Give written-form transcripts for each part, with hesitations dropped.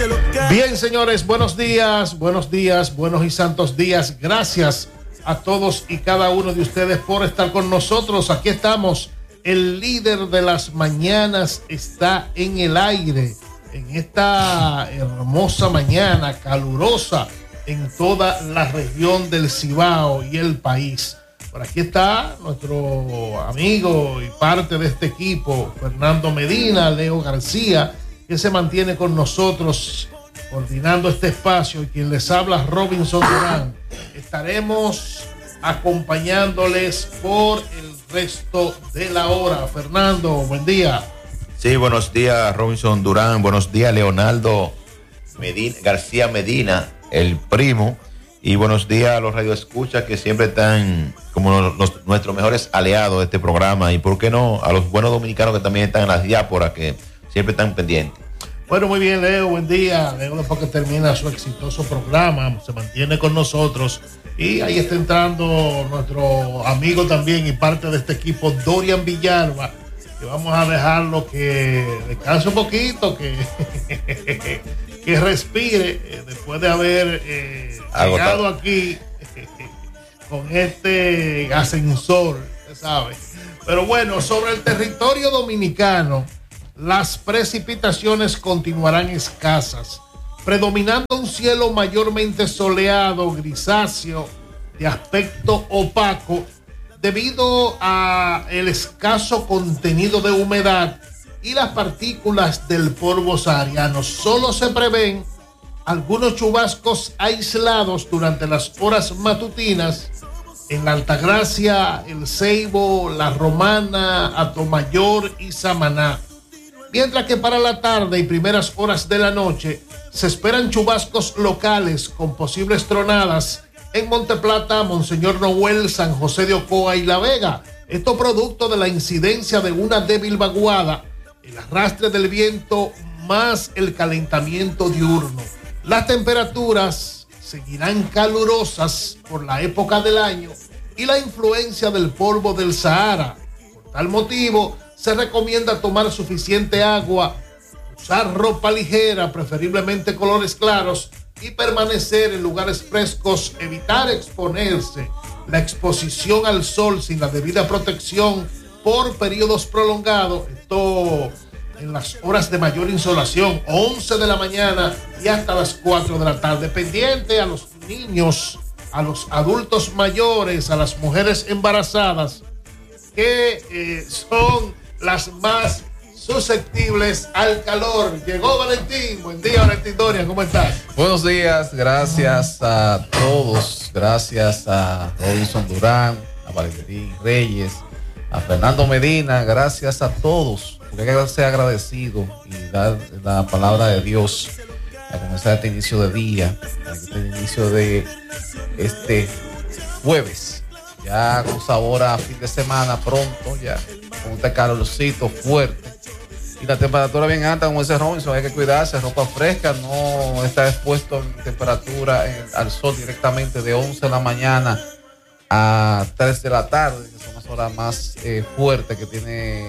Bien, señores, buenos días, buenos y santos días. Gracias a todos y cada uno de ustedes por estar con nosotros. Aquí estamos. El líder de las mañanas está en el aire en esta hermosa mañana calurosa en toda la región del Cibao y el país. Por aquí está nuestro amigo y parte de este equipo, Fernando Medina, Leo García, que se mantiene con nosotros coordinando este espacio, y quien les habla, Robinson Durán. Estaremos acompañándoles por el resto de la hora. Fernando, buen día. Sí, buenos días, Robinson Durán. Buenos días, Leonardo García Medina, el primo. Y buenos días a los radioescuchas que siempre están como nuestros mejores aliados de este programa. Y por qué no, a los buenos dominicanos que también están en las diásporas, que siempre están pendientes. Bueno, muy bien, Leo, buen día. Leo, después que termina su exitoso programa, se mantiene con nosotros. Y ahí está entrando nuestro amigo también y parte de este equipo, Dorian Villalba, que vamos a dejarlo que descanse un poquito, que respire después de haber llegado aquí con este ascensor, ¿sabes? Pero bueno, sobre el territorio dominicano, las precipitaciones continuarán escasas, predominando un cielo mayormente soleado, grisáceo, de aspecto opaco, debido a el escaso contenido de humedad y las partículas del polvo sahariano. Solo se prevén algunos chubascos aislados durante las horas matutinas en la Altagracia, El Ceibo, La Romana, Atomayor y Samaná. Mientras que para la tarde y primeras horas de la noche se esperan chubascos locales con posibles tronadas en Monteplata, Monseñor Noel, San José de Ocoa y La Vega. Esto producto de la incidencia de una débil vaguada, el arrastre del viento más el calentamiento diurno. Las temperaturas seguirán calurosas por la época del año y la influencia del polvo del Sahara. Por tal motivo, se recomienda tomar suficiente agua, usar ropa ligera, preferiblemente colores claros, y permanecer en lugares frescos, evitar exponerse. La exposición al sol sin la debida protección por periodos prolongados, esto en las horas de mayor insolación, 11 de la mañana y hasta las 4 de la tarde. Pendiente a los niños, a los adultos mayores, a las mujeres embarazadas, que son las más susceptibles al calor. Llegó Valentín. Buen día, Valentín Doria, ¿cómo estás? Buenos días, gracias a todos, gracias a Robinson Durán, a Valentín Reyes, a Fernando Medina, gracias a todos, porque hay que ser agradecido y dar la palabra de Dios a comenzar este inicio de día, este inicio de este jueves, ya con sabor a fin de semana pronto, ya con este calorcito fuerte y la temperatura bien alta, como dice Robinson. Hay que cuidarse, ropa fresca, no estar expuesto en temperatura al sol directamente de 11 de la mañana a 3 de la tarde, que son las horas más fuertes que tiene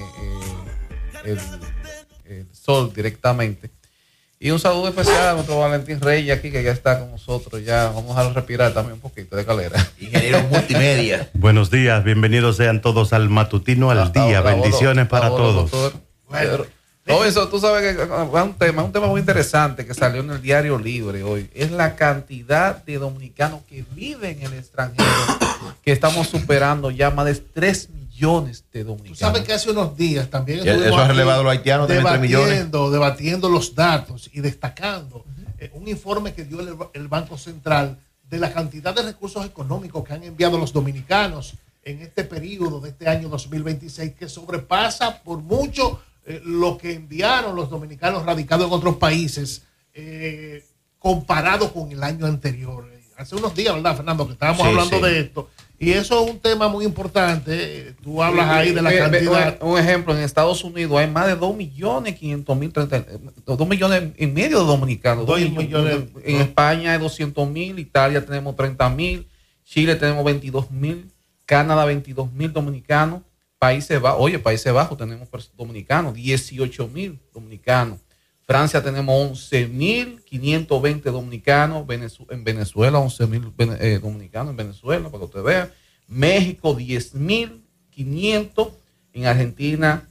el sol directamente. Y un saludo especial a nuestro Valentín Reyes aquí, que ya está con nosotros. Ya vamos a dejarlo respirar también un poquito de calera. Ingeniero multimedia. Buenos días, bienvenidos sean todos al matutino al día. Bendiciones para todos. Bueno, eso tú sabes que un tema muy interesante que salió en el Diario Libre hoy. Es la cantidad de dominicanos que viven en el extranjero, que estamos superando ya más de 3 millones de dominicanos. Tú sabes que hace unos días también eso ha relevado a los haitianos de 3 millones. Debatiendo los datos y destacando un informe que dio el Banco Central de la cantidad de recursos económicos que han enviado los dominicanos en este periodo de este año 2026, que sobrepasa por mucho lo que enviaron los dominicanos radicados en otros países, comparado con el año anterior. Hace unos días, ¿verdad, Fernando?, que estábamos hablando de esto. Y eso es un tema muy importante. Tú hablas ahí de la cantidad. Un ejemplo, en Estados Unidos hay más de 2 millones y medio de dominicanos. 2 millones. En España hay 200,000, Italia tenemos 30,000, Chile tenemos 22,000, Canadá 22,000 Países Bajos tenemos dominicanos, 18,000 dominicanos. Francia tenemos 11.520 dominicanos, en Venezuela 11.000 dominicanos en Venezuela, para que usted vea. México 10.500, en Argentina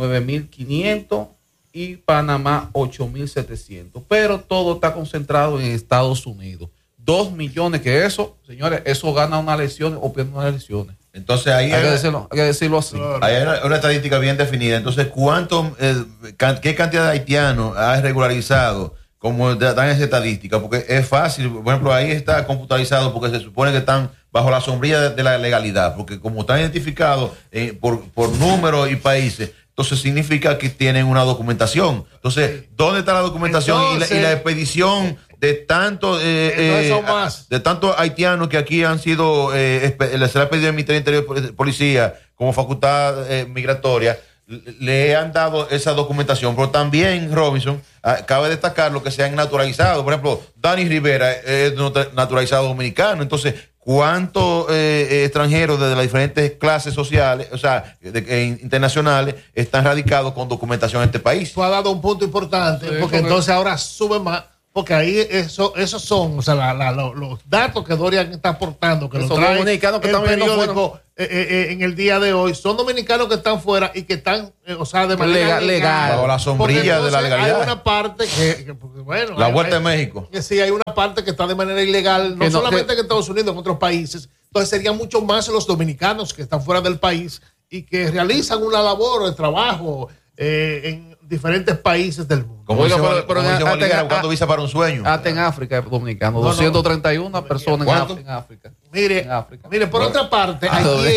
9.500 y Panamá 8.700. Pero todo está concentrado en Estados Unidos. 2 millones, que eso, señores, eso gana unas elecciones o pierde unas elecciones. Entonces ahí hay que decirlo así. Hay una estadística bien definida. Entonces, ¿qué cantidad de haitianos ha regularizado? Como dan esa estadística, porque es fácil. Por ejemplo, ahí está computarizado porque se supone que están bajo la sombrilla de la legalidad, porque como están identificados por números y países, entonces significa que tienen una documentación. Entonces, ¿dónde está la documentación y la expedición de tantos haitianos que aquí han sido, les ha pedido el Ministerio del Interior, Policía, como facultad migratoria, le han dado esa documentación? Pero también, Robinson, cabe destacar lo que se han naturalizado. Por ejemplo, Dani Rivera es naturalizado dominicano. Entonces, ¿cuántos extranjeros de las diferentes clases sociales, o sea, internacionales, están radicados con documentación en este país? Tú has dado un punto importante, porque entonces ahora sube más. Porque ahí esos son, o sea, los datos que Dorian está aportando, que los dominicanos que están periódico en el día de hoy, son dominicanos que están fuera y que están, o sea, de manera legal. Bajo la sombrilla de la legalidad. Hay una parte bueno. La Vuelta de México. Que sí, hay una parte que está de manera ilegal, no solamente en Estados Unidos, en otros países. Entonces serían mucho más los dominicanos que están fuera del país y que realizan una labor de trabajo en diferentes países del mundo. ¿Cuánto visa para un sueño? Hasta en África, dominicano. 231 personas en África. Mire, por otra parte,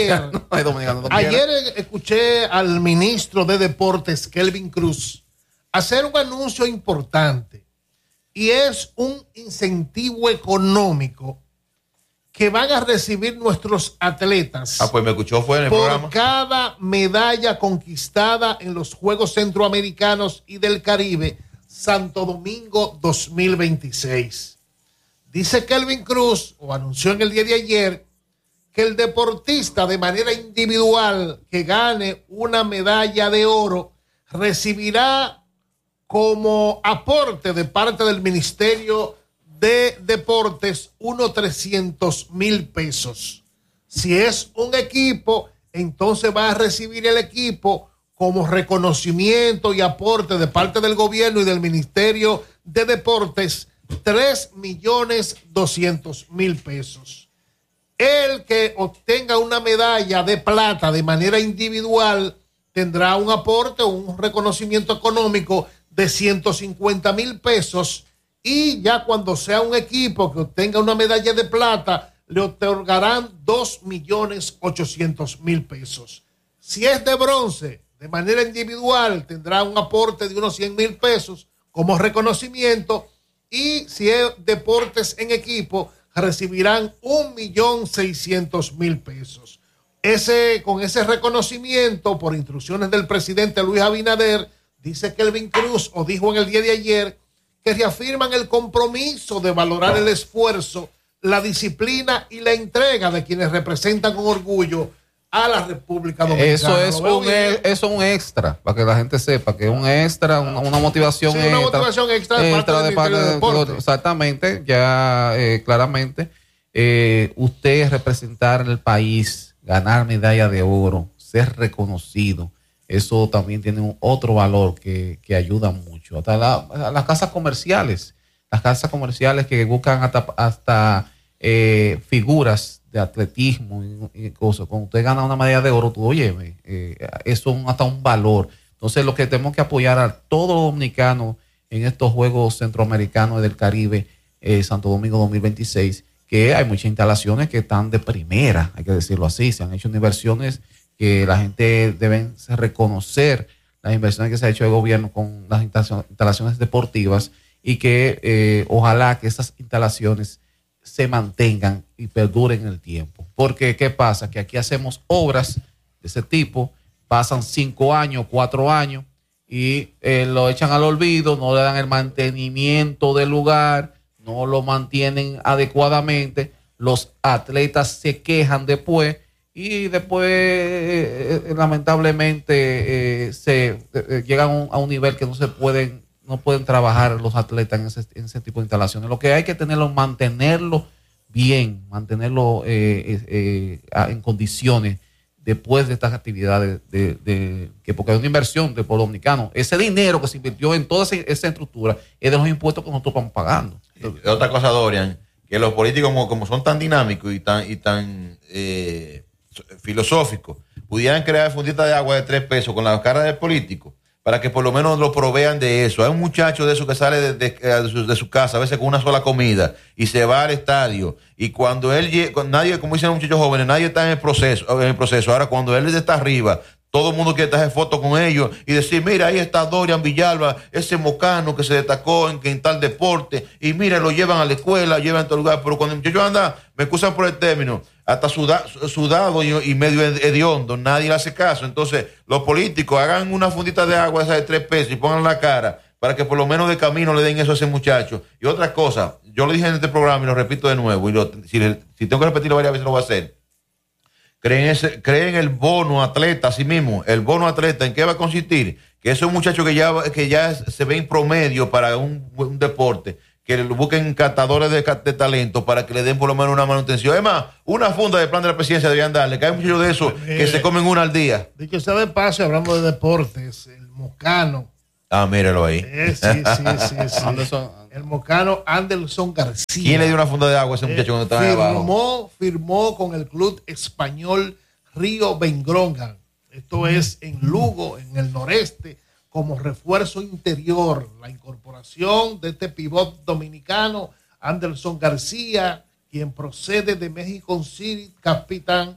ayer escuché al ministro de Deportes, Kelvin Cruz, hacer un anuncio importante, y es un incentivo económico que van a recibir nuestros atletas. Pues me escuchó, fue en el programa. Por cada medalla conquistada en los Juegos Centroamericanos y del Caribe, Santo Domingo 2026. Dice Kelvin Cruz, o anunció en el día de ayer, que el deportista de manera individual que gane una medalla de oro recibirá como aporte de parte del Ministerio de Deportes unos 300,000 pesos. Si es un equipo, entonces va a recibir el equipo como reconocimiento y aporte de parte del gobierno y del Ministerio de Deportes 3,200,000 pesos. El que obtenga una medalla de plata de manera individual tendrá un aporte o un reconocimiento económico de 150,000 pesos. Y ya cuando sea un equipo que obtenga una medalla de plata, le otorgarán 2,800,000 pesos. Si es de bronce, de manera individual, tendrá un aporte de unos 100,000 pesos como reconocimiento. Y si es deportes en equipo, recibirán 1,600,000 pesos. Con ese reconocimiento, por instrucciones del presidente Luis Abinader, dice Kelvin Cruz, o dijo en el día de ayer, que reafirman el compromiso de valorar el esfuerzo, la disciplina y la entrega de quienes representan con orgullo a la República Dominicana. Eso es un extra, para que la gente sepa que es un extra, una motivación extra. Una motivación extra de parte del deporte. Exactamente, ya claramente, usted representar el país, ganar medalla de oro, ser reconocido, eso también tiene otro valor que ayuda mucho. Hasta las casas comerciales que buscan hasta figuras de atletismo y cosas. Cuando usted gana una medalla de oro, tú, oye, eso es hasta un valor. Entonces, lo que tenemos que apoyar a todos los dominicanos en estos Juegos Centroamericanos y del Caribe, Santo Domingo 2026, que hay muchas instalaciones que están de primera, hay que decirlo así. Se han hecho inversiones que la gente debe reconocer, las inversiones que se ha hecho el gobierno con las instalaciones deportivas, y que ojalá que esas instalaciones se mantengan y perduren en el tiempo. Porque, ¿qué pasa? Que aquí hacemos obras de ese tipo, pasan 5 años, 4 años, y lo echan al olvido, no le dan el mantenimiento del lugar, no lo mantienen adecuadamente, los atletas se quejan después, y lamentablemente se llegan a un nivel que no no pueden trabajar los atletas en ese tipo de instalaciones. Lo que hay que mantenerlo bien, mantenerlo en condiciones después de estas actividades, que porque es una inversión del pueblo dominicano. Ese dinero que se invirtió en toda esa estructura es de los impuestos que nosotros vamos pagando. Otra cosa, Dorian, que los políticos como son tan dinámicos y tan filosóficos, pudieran crear funditas de agua de 3 pesos con la cara del político, para que por lo menos lo provean de eso. Hay un muchacho de eso que sale de su casa, a veces con una sola comida, y se va al estadio, y cuando él llega, nadie, como dicen los muchachos jóvenes, nadie está en el proceso. Ahora, cuando él está arriba, todo el mundo quiere hacer fotos con ellos y decir, mira, ahí está Dorian Villalba, ese mocano que se destacó en tal deporte, y mira, lo llevan a la escuela, llevan a todo lugar, pero cuando el muchacho anda, me excusan por el término, hasta sudado y medio hediondo, nadie le hace caso. Entonces, los políticos hagan una fundita de agua esa de 3 pesos y pongan la cara para que por lo menos de camino le den eso a ese muchacho. Y otra cosa, yo lo dije en este programa y lo repito de nuevo, y si tengo que repetirlo varias veces lo voy a hacer. Creen el bono atleta, así mismo, el bono atleta, ¿en qué va a consistir? Que esos muchachos que ya se ven promedio para un deporte, que busquen catadores de talento para que le den por lo menos una manutención. Es más, una funda de plan de la presidencia deberían darle, que hay muchos de esos que se comen una al día. Dicho sea de paso, hablando de deportes, el mocano. Ah, míralo ahí. Sí. El mocano Anderson García. ¿Quién le dio una funda de agua a ese muchacho cuando estaba abajo? Firmó con el club español Río Bengrongan. Esto es en Lugo, en el noreste, como refuerzo interior. La incorporación de este pivot dominicano, Anderson García, quien procede de México City, capitán,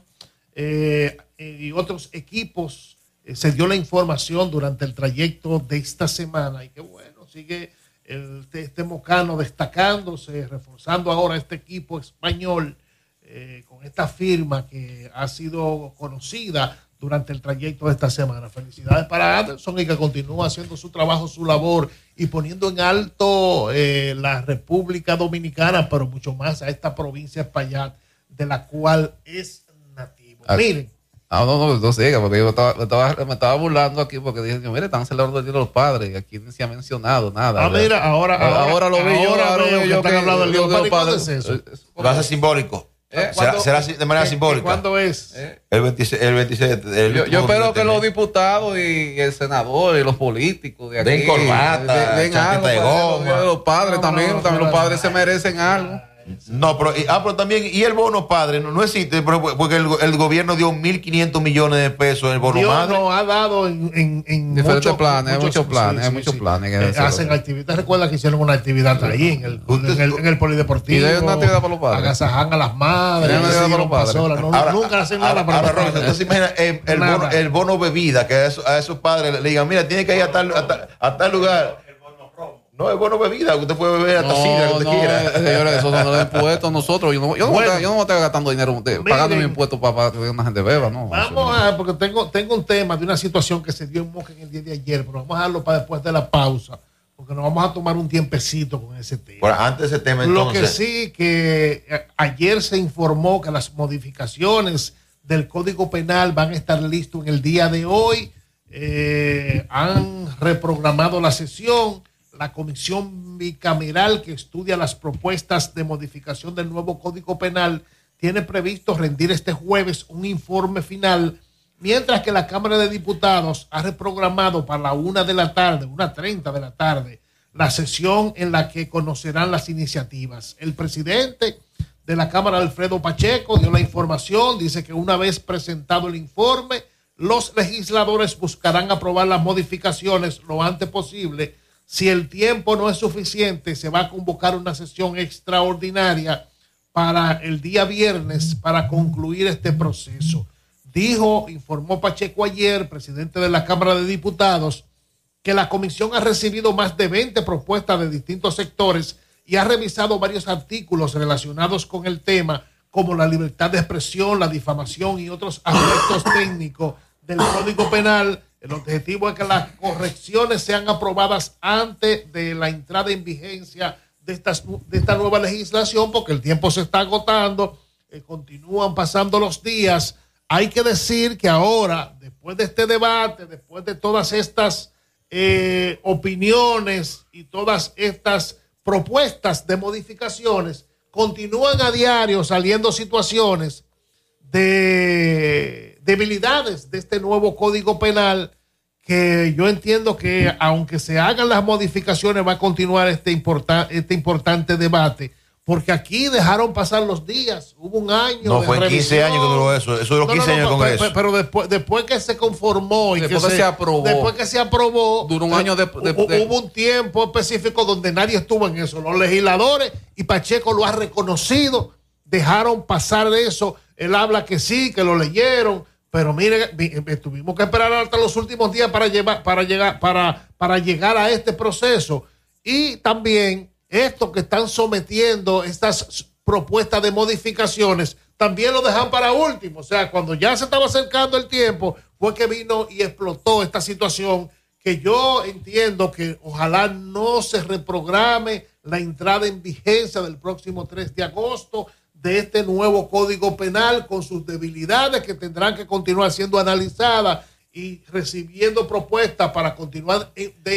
y otros equipos. Se dio la información durante el trayecto de esta semana. Y qué bueno, sigue este mocano destacándose, reforzando ahora este equipo español con esta firma que ha sido conocida durante el trayecto de esta semana. Felicidades para Anderson y que continúa haciendo su trabajo, su labor y poniendo en alto la República Dominicana, pero mucho más a esta provincia de Espaillat, de la cual es nativo. Miren. No siga, porque yo me estaba burlando aquí porque dije, mire, están celebrando el Día de los Padres y aquí no se ha mencionado nada. Mira, ahora lo vi yo. Ahora veo que están hablando del Día de los Padres. ¿Es eso? Va a ser simbólico. Será de manera simbólica. ¿Cuándo es? El 27. Yo espero que los diputados y el senador y los políticos de aquí den corbata, den algo de goma. Los padres también los padres se merecen algo. No, pero también, y el bono padre no existe, porque el gobierno dio 1.500 millones de pesos en el bono madre. No ha dado en diferentes planes, hay muchos planes. Que hacen actividades. Recuerda que hicieron una actividad ahí en el polideportivo. Y hay una actividad para los padres. Agasajan a las madres. Nunca hacen nada para los padres. Entonces imagina el bono bebida, que a esos padres le digan, mira, tiene que ir a tal lugar. No, es bueno bebida, usted puede beber hasta sidra que usted quiera. Señores, eso son los impuestos nosotros. Yo no voy a estar gastando dinero, pagando mi impuesto para que una gente beba, ¿no? Porque tengo un tema de una situación que se dio en Moca en el día de ayer, pero vamos a dejarlo para después de la pausa, porque nos vamos a tomar un tiempecito con ese tema. Pero antes de ese tema, entonces. Lo que sí, que ayer se informó que las modificaciones del Código Penal van a estar listos en el día de hoy. Han reprogramado la sesión. La comisión bicameral que estudia las propuestas de modificación del nuevo Código Penal tiene previsto rendir este jueves un informe final, mientras que la Cámara de Diputados ha reprogramado para la 1:30 de la tarde, la sesión en la que conocerán las iniciativas. El presidente de la Cámara, Alfredo Pacheco, dio la información, dice que una vez presentado el informe, los legisladores buscarán aprobar las modificaciones lo antes posible. Si el tiempo no es suficiente, se va a convocar una sesión extraordinaria para el día viernes para concluir este proceso. Informó Pacheco ayer, presidente de la Cámara de Diputados, que la comisión ha recibido más de 20 propuestas de distintos sectores y ha revisado varios artículos relacionados con el tema, como la libertad de expresión, la difamación y otros aspectos técnicos del Código Penal. El objetivo es que las correcciones sean aprobadas antes de la entrada en vigencia de esta nueva legislación, porque el tiempo se está agotando, continúan pasando los días. Hay que decir que ahora, después de este debate, después de todas estas opiniones y todas estas propuestas de modificaciones, continúan a diario saliendo situaciones de debilidades de este nuevo Código Penal, que yo entiendo que aunque se hagan las modificaciones va a continuar este importante debate, porque aquí dejaron pasar los días, hubo un año no, de fue revisión. 15 años que duró eso duró 15 años en Congreso. Pero después que se conformó y después que se aprobó, duró un año hubo un tiempo específico donde nadie estuvo en eso, los legisladores, y Pacheco lo ha reconocido, dejaron pasar eso. Él habla que sí, que lo leyeron, pero mire, tuvimos que esperar hasta los últimos días para llegar a este proceso. Y también esto que están sometiendo, estas propuestas de modificaciones, también lo dejan para último. O sea, cuando ya se estaba acercando el tiempo, fue que vino y explotó esta situación, que yo entiendo que ojalá no se reprograme la entrada en vigencia del próximo 3 de agosto de este nuevo Código Penal, con sus debilidades que tendrán que continuar siendo analizadas y recibiendo propuestas para continuar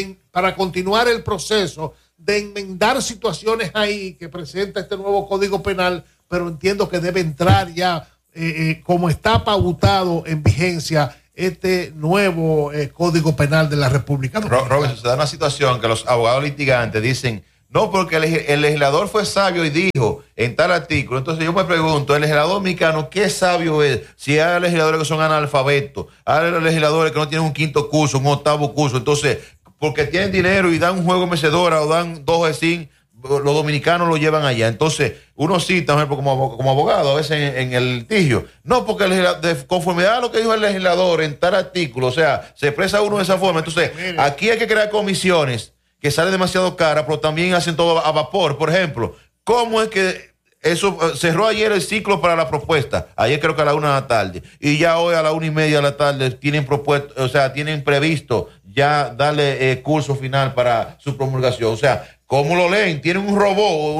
el proceso de enmendar situaciones ahí que presenta este nuevo Código Penal, pero entiendo que debe entrar ya como está pautado en vigencia este nuevo Código Penal de la República Dominicana. Robinson, se da una situación que los abogados litigantes dicen, no, porque el legislador fue sabio y dijo en tal artículo. Entonces yo me pregunto, ¿el legislador dominicano qué sabio es? Si hay legisladores que son analfabetos, hay legisladores que no tienen un 5º curso, un 8º curso, entonces, porque tienen dinero y dan un juego mecedora o dan 2 de zinc, los dominicanos lo llevan allá. Entonces, uno cita, por ejemplo, como abogado, a veces en el litigio, no, porque de conformidad a lo que dijo el legislador en tal artículo, o sea, se expresa uno de esa forma. Entonces, aquí hay que crear comisiones que sale demasiado cara, pero también hacen todo a vapor. Por ejemplo, ¿cómo es que eso cerró ayer el ciclo para la propuesta? Ayer creo que a la 1 de la tarde. Y ya hoy a la 1:30 de la tarde tienen propuesto, o sea, tienen previsto ya darle curso final para su promulgación. O sea, ¿cómo lo leen? Tienen un robot,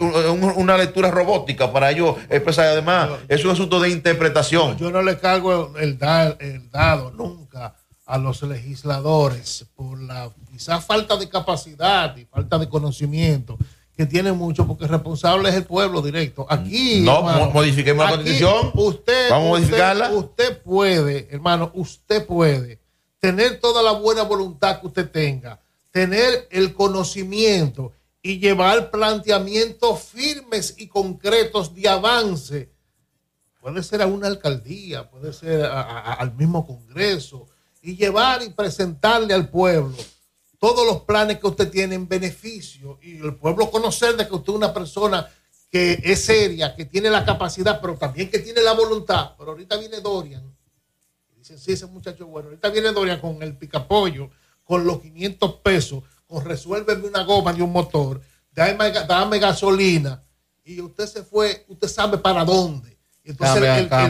una lectura robótica para ellos expresar. Además, es un asunto de interpretación. Yo no le cargo el dado nunca a los legisladores por la quizás falta de capacidad y falta de conocimiento que tienen mucho, porque el responsable es el pueblo directo. Aquí, no, hermano, modifiquemos la constitución. Vamos a modificarla. Usted puede, hermano, usted puede tener toda la buena voluntad que usted tenga, tener el conocimiento y llevar planteamientos firmes y concretos de avance. Puede ser a una alcaldía, puede ser al mismo Congreso, y llevar y presentarle al pueblo todos los planes que usted tiene en beneficio, y el pueblo conocer de que usted es una persona que es seria, que tiene la capacidad, pero también que tiene la voluntad. Pero ahorita viene Dorian, y dicen, sí, ese muchacho es bueno. Ahorita viene Dorian con el picapollo, con los 500 pesos, con resuélveme una goma de un motor, dame gasolina, y usted se fue, usted sabe para dónde. Entonces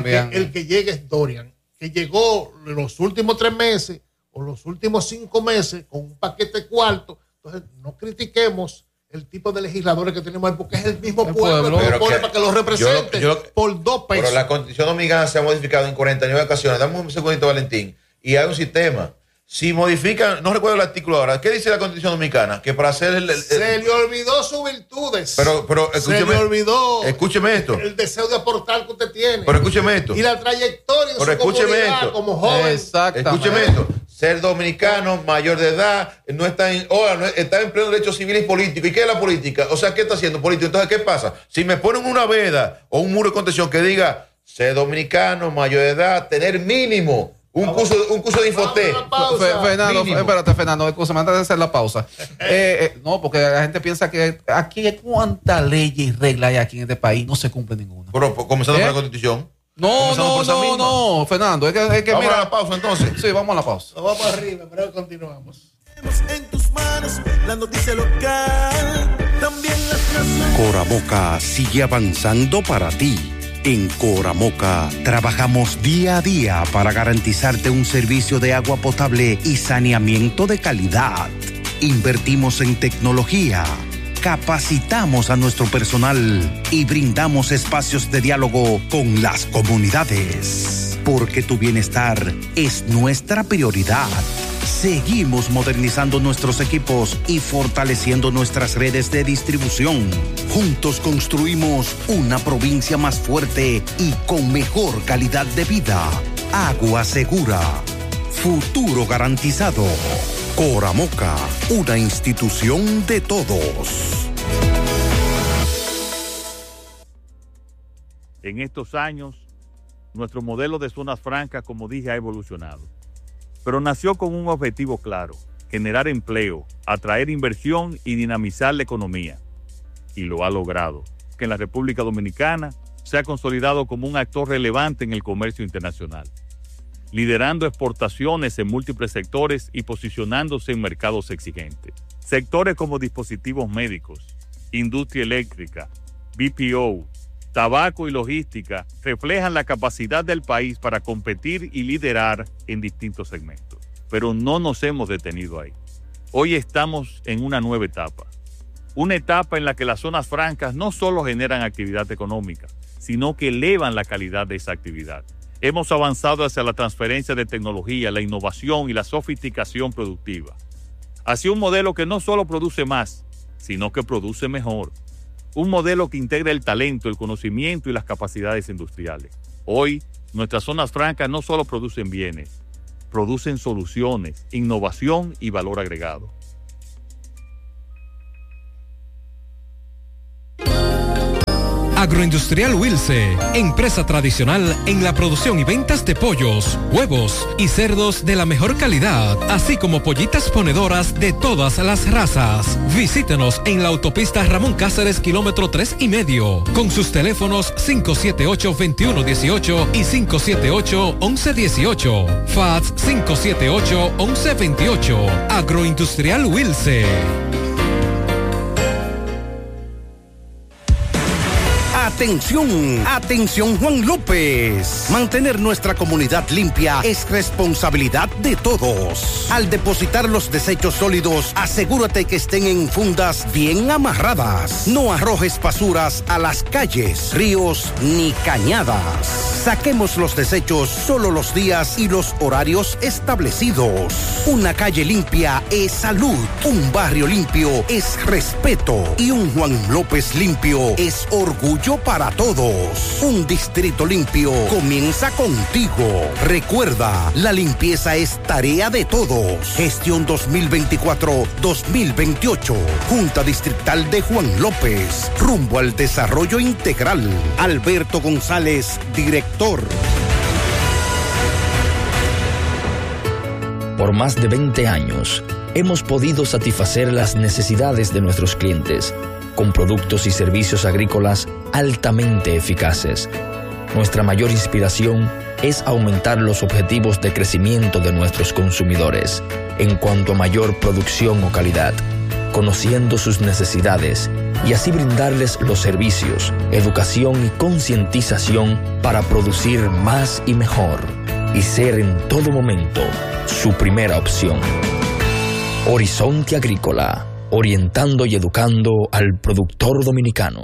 el que llegue es Dorian, que llegó los últimos 3 meses o los últimos 5 meses con un paquete cuarto. Entonces no critiquemos el tipo de legisladores que tenemos ahí, porque es el mismo pueblo que pone para que lo represente por 2 pesos. Pero la Constitución dominicana se ha modificado en 49 ocasiones. Dame un segundito, Valentín. Y hay un sistema. Si modifican, no recuerdo el artículo ahora, ¿qué dice la Constitución dominicana? Que para hacer se le olvidó sus virtudes. Pero se le olvidó. Escúcheme esto. El deseo de aportar que usted tiene. Pero escúcheme esto. Y la trayectoria de su comunidad como joven. Exactamente. Escúcheme esto. Ser dominicano, mayor de edad, no está está en pleno derecho civil y político. ¿Y qué es la política? O sea, ¿qué está haciendo político? Entonces, ¿qué pasa? Si me ponen una veda o un muro de contención que diga ser dominicano, mayor de edad, tener mínimo un curso de Infoté. Fernando, espérate, Fernando, antes de hacer la pausa. No, porque la gente piensa que aquí cuántas leyes y reglas hay aquí en este país, no se cumple ninguna. Pero comenzando por la Constitución. No, Fernando, es que vamos mira, a la pausa entonces. Sí, vamos a la pausa. Vamos arriba, pero continuamos. En tus manos la noticia local, también las naciones. Coramoca sigue avanzando para ti. En Coramoca trabajamos día a día para garantizarte un servicio de agua potable y saneamiento de calidad. Invertimos en tecnología, capacitamos a nuestro personal y brindamos espacios de diálogo con las comunidades. Porque tu bienestar es nuestra prioridad. Seguimos modernizando nuestros equipos y fortaleciendo nuestras redes de distribución. Juntos construimos una provincia más fuerte y con mejor calidad de vida. Agua segura. Futuro garantizado. Coramoca, una institución de todos. En estos años, nuestro modelo de zonas francas, como dije, ha evolucionado. Pero nació con un objetivo claro: generar empleo, atraer inversión y dinamizar la economía. Y lo ha logrado, que en la República Dominicana se ha consolidado como un actor relevante en el comercio internacional, liderando exportaciones en múltiples sectores y posicionándose en mercados exigentes. Sectores como dispositivos médicos, industria eléctrica, BPO, tabaco y logística reflejan la capacidad del país para competir y liderar en distintos segmentos. Pero no nos hemos detenido ahí. Hoy estamos en una nueva etapa. Una etapa en la que las zonas francas no solo generan actividad económica, sino que elevan la calidad de esa actividad. Hemos avanzado hacia la transferencia de tecnología, la innovación y la sofisticación productiva. Hacia un modelo que no solo produce más, sino que produce mejor. Un modelo que integra el talento, el conocimiento y las capacidades industriales. Hoy, nuestras zonas francas no solo producen bienes, producen soluciones, innovación y valor agregado. Agroindustrial Wilce, empresa tradicional en la producción y ventas de pollos, huevos y cerdos de la mejor calidad, así como pollitas ponedoras de todas las razas. Visítenos en la autopista Ramón Cáceres, kilómetro 3,5, con sus teléfonos 578-2118 y 578-1118, fax 578-1128. Agroindustrial Wilce. Atención, atención Juan López. Mantener nuestra comunidad limpia es responsabilidad de todos. Al depositar los desechos sólidos, asegúrate que estén en fundas bien amarradas. No arrojes basuras a las calles, ríos ni cañadas. Saquemos los desechos solo los días y los horarios establecidos. Una calle limpia es salud, un barrio limpio es respeto y un Juan López limpio es orgullo para todos. Un distrito limpio comienza contigo. Recuerda, la limpieza es tarea de todos. Gestión 2024-2028. Junta Distrital de Juan López. Rumbo al desarrollo integral. Alberto González, director. Por más de 20 años, hemos podido satisfacer las necesidades de nuestros clientes con productos y servicios agrícolas altamente eficaces. Nuestra mayor inspiración es aumentar los objetivos de crecimiento de nuestros consumidores en cuanto a mayor producción o calidad, conociendo sus necesidades y así brindarles los servicios, educación y concientización para producir más y mejor y ser en todo momento su primera opción. Horizonte Agrícola, orientando y educando al productor dominicano.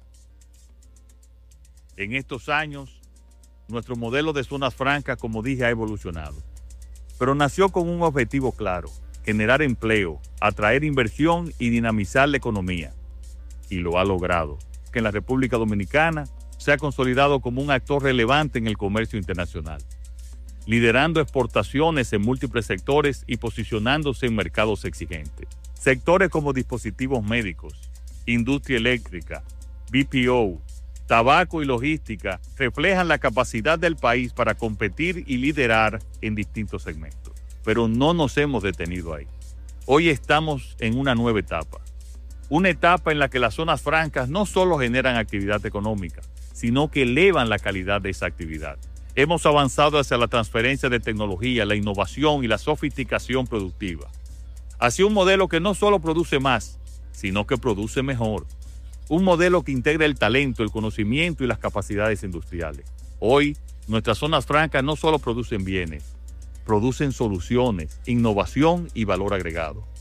En estos años, nuestro modelo de zonas francas, como dije, ha evolucionado. Pero nació con un objetivo claro: generar empleo, atraer inversión y dinamizar la economía. Y lo ha logrado, que en la República Dominicana se ha consolidado como un actor relevante en el comercio internacional, liderando exportaciones en múltiples sectores y posicionándose en mercados exigentes. Sectores como dispositivos médicos, industria eléctrica, BPO, tabaco y logística reflejan la capacidad del país para competir y liderar en distintos segmentos. Pero no nos hemos detenido ahí. Hoy estamos en una nueva etapa. Una etapa en la que las zonas francas no solo generan actividad económica, sino que elevan la calidad de esa actividad. Hemos avanzado hacia la transferencia de tecnología, la innovación y la sofisticación productiva. Hacia un modelo que no solo produce más, sino que produce mejor. Un modelo que integra el talento, el conocimiento y las capacidades industriales. Hoy, nuestras zonas francas no solo producen bienes, producen soluciones, innovación y valor agregado.